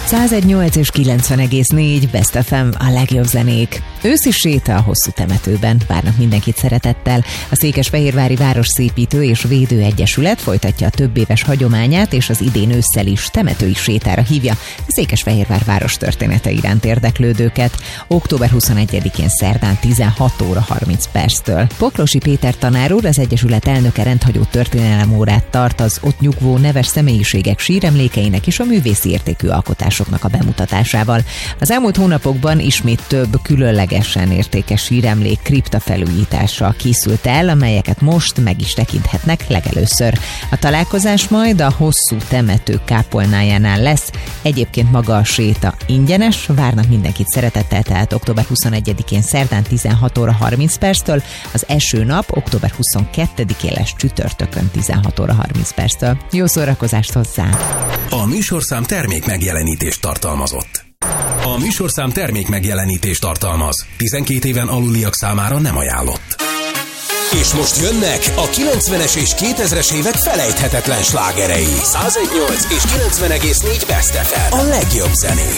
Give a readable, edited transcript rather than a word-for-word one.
101.8 és 90,4 Best FM a legjobb zenék. Őszi séta a hosszú temetőben. Várnak mindenkit szeretettel. A Székesfehérvári Városszépítő és Védő Egyesület folytatja a többéves hagyományát, és az idén ősszel is temetői sétára hívja a Székesfehérvár város története iránt érdeklődőket. Október 21-én szerdán 16 óra 30 perctől. Poklosi Péter tanár úr, az Egyesület elnöke rendhagyó történelemórát tart az ott nyugvó neves személyiségek síremlékeinek és a művészi értékű alkotásoknak a bemutatásával. Az elmúlt hónapokban ismét több különlegesen értékes síremlék kripta felújítása készült el, amelyeket most meg is tekinthetnek legelőször. A találkozás majd a hosszú temető kápolnájánál lesz. Egyébként maga a séta ingyenes, várnak mindenkit szeretettel, tehát október 21-én szerdán 16 óra 30 perctől, az esőnap október 22-én lesz csütörtökön 16 óra 30 perctől. Jó szórakozást hozzá! A műsorszám termék megjelenítést tartalmazott. A műsorszám termék megjelenítést tartalmaz. 12 éven aluliak számára nem ajánlott. És most jönnek a 90-es és 2000-es évek felejthetetlen slágerei. 101.8 és 90,4 Best FM. A legjobb zenék.